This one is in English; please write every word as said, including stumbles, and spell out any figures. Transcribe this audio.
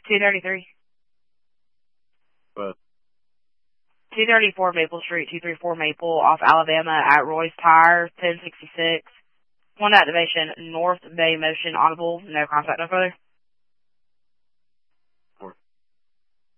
two thirty-three. But two thirty-four Maple Street, two thirty-four Maple, off Alabama at Roy's Tire, ten sixty-six. One activation, North Bay Motion, audible, no contact, no further.